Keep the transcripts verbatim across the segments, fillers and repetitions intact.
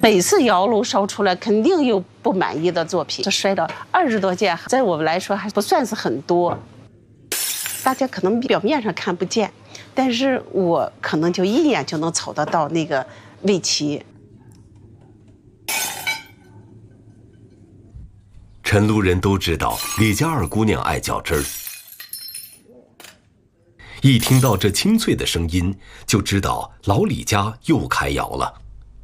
每次窑炉烧出来，肯定有不满意的作品。这摔倒二十多件，在我们来说还不算是很多。大家可能表面上看不见，但是我可能就一眼就能瞅得到那个魏齐。 陈路人都知道李家二姑娘爱较真儿，一听到这清脆的声音，就知道老李家又开窑了。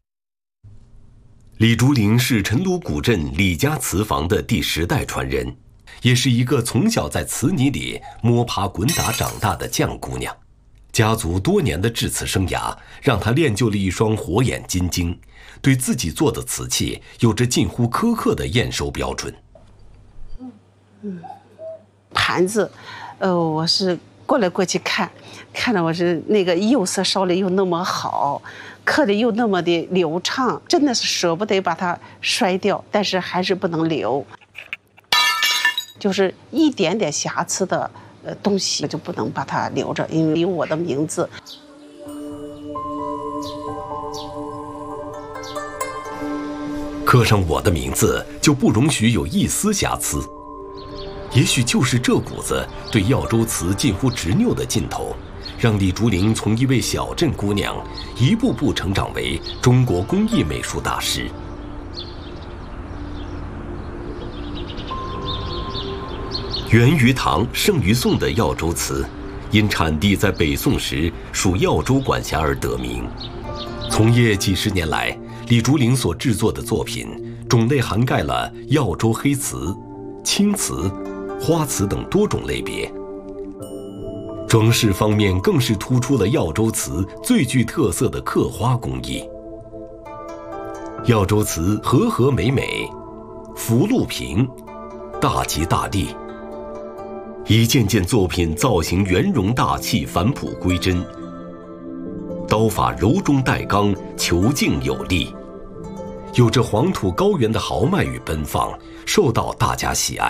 李竹林是陈鲁古镇李家瓷房的第十代传人，也是一个从小在瓷泥里摸爬滚打长大的犟姑娘。家族多年的制瓷生涯让她练就了一双火眼金睛，对自己做的瓷器有着近乎苛刻的验收标准。 嗯，盘子，呃，我是过来过去看，看到我是那个釉色烧的又那么好，刻的又那么的流畅，真的是舍不得把它摔掉，但是还是不能留，就是一点点瑕疵的呃东西就不能把它留着，因为有我的名字。 刻上我的名字，就不容许有一丝瑕疵。也许就是这股子对耀州瓷近乎执拗的劲头，让李竹林从一位小镇姑娘一步步成长为中国工艺美术大师。源于唐、盛于宋的耀州瓷，因产地在北宋时属耀州管辖而得名。从业几十年来，李竹林所制作的作品种类涵盖了耀州黑瓷、青瓷、花瓷等多种类别。装饰方面更是突出了耀州瓷最具特色的刻花工艺。耀州瓷和和美美，福禄平，大吉大利。一件件作品造型圆融大气，返璞归真，刀法柔中带刚，遒劲有力，有着黄土高原的豪迈与奔放，受到大家喜爱。